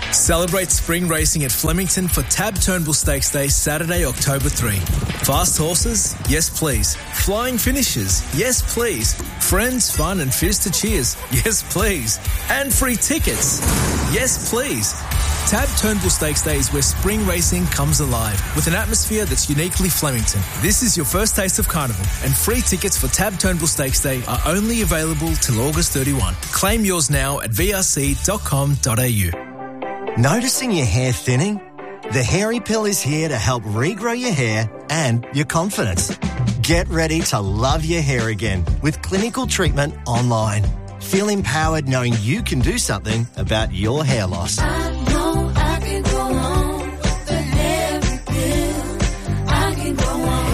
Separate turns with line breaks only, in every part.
Celebrate spring racing at Flemington for Tab Turnbull Stakes Day, Saturday, October 3. Fast horses? Yes, please. Flying finishes? Yes, please. Friends, fun and fizz to cheers? Yes, please. And free tickets? Yes, please. Tab Turnbull Stakes Day is where spring racing comes alive with an atmosphere that's uniquely Flemington. This is your first taste of carnival, and free tickets for Tab Turnbull Stakes Day are only available till August 31. Claim yours now at vrc.com.au.
Noticing your hair thinning? The Hairy Pill is here to help regrow your hair and your confidence. Get ready to love your hair again with clinical treatment online. Feel empowered knowing you can do something about your hair loss.
I know I can go on with the Hairy Pill. I can go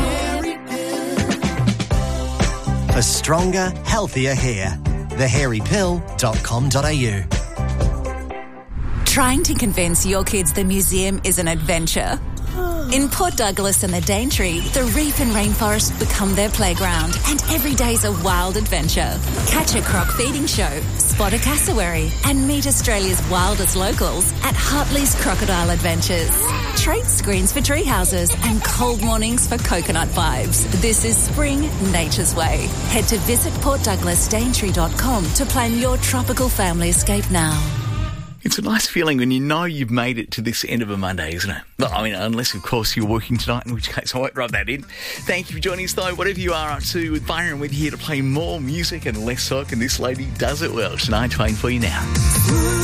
on Hairy Pill.
For stronger, healthier hair. thehairypill.com.au.
Trying to convince your kids the museum is an adventure? In Port Douglas and the Daintree, the reef and rainforest become their playground, and every day's a wild adventure. Catch a croc feeding show, spot a cassowary, and meet Australia's wildest locals at Hartley's Crocodile Adventures. Treat screens for tree houses and cold mornings for coconut vibes. This is spring nature's way. Head to visitportdouglasdaintree.com to plan your tropical family escape now.
It's a nice feeling when you know you've made it to this end of a Monday, isn't it? I mean, unless, of course, you're working tonight, in which case I won't rub that in. Thank you for joining us, though. Whatever you are up to with Byron, we're here to play more music and less sock, and this lady does it well. It's 9:20 for you now.